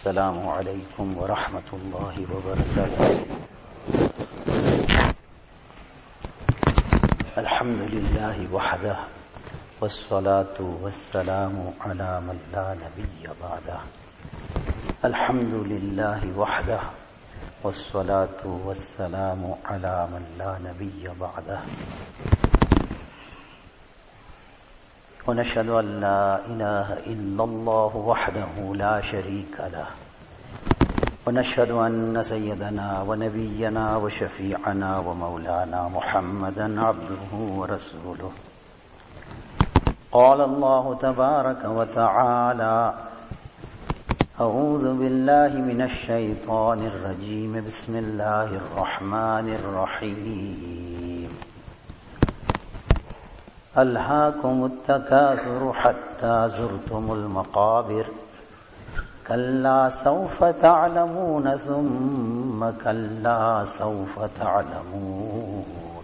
अस्सलामु अलैकुम व रहमतुल्लाहि व बरकातुहू। अल्हम्दुलिल्लाहि वहदह वस्सलातु वस्सलामु अला मन ला नबिय्य बअदह। अल्हम्दुलिल्लाहि वहदह वस्सलातु वस्सलामु अला मन ला नबिय्य बअदह। ونشهد أن لا إله إلا الله وحده لا شريك له ونشهد أن سيدنا ونبينا وشفيعنا ومولانا محمدا عبده ورسوله. قال الله تبارك وتعالى: أعوذ بالله من الشيطان الرجيم. بسم الله الرحمن الرحيم. ألهاكم التكاثر حتى زرتم المقابر كلا سوف تعلمون ثم كلا سوف تعلمون